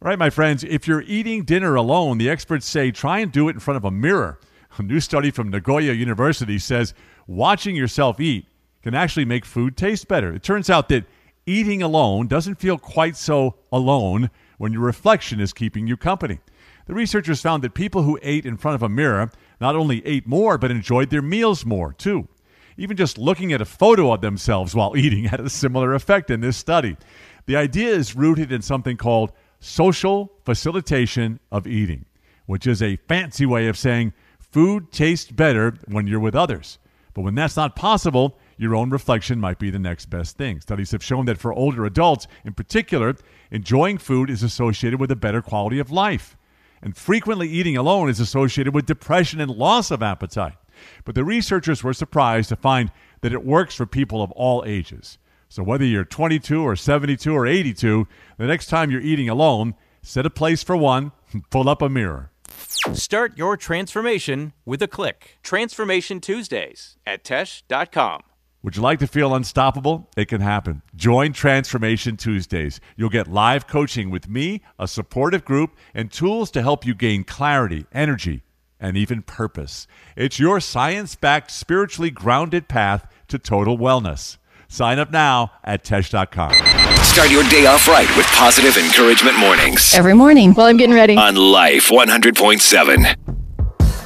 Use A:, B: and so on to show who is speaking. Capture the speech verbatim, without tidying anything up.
A: All right, my friends, if you're eating dinner alone, the experts say try and do it in front of a mirror. A new study from Nagoya University says watching yourself eat can actually make food taste better. It turns out that eating alone doesn't feel quite so alone when your reflection is keeping you company. The researchers found that people who ate in front of a mirror not only ate more, but enjoyed their meals more, too. Even just looking at a photo of themselves while eating had a similar effect in this study. The idea is rooted in something called social facilitation of eating, which is a fancy way of saying food tastes better when you're with others. But when that's not possible, your own reflection might be the next best thing. Studies have shown that for older adults in particular, enjoying food is associated with a better quality of life. And frequently eating alone is associated with depression and loss of appetite. But the researchers were surprised to find that it works for people of all ages. So whether you're twenty-two or seventy-two or eighty-two, the next time you're eating alone, set a place for one and pull up a mirror.
B: Start your transformation with a click. Transformation Tuesdays at Tesh dot com.
A: Would you like to feel unstoppable? It can happen. Join Transformation Tuesdays. You'll get live coaching with me, a supportive group, and tools to help you gain clarity, energy, and even purpose. It's your science-backed, spiritually grounded path to total wellness. Sign up now at Tesh dot com.
C: Start your day off right with positive encouragement mornings.
D: Every morning while I'm getting ready.
C: On Life one hundred point seven.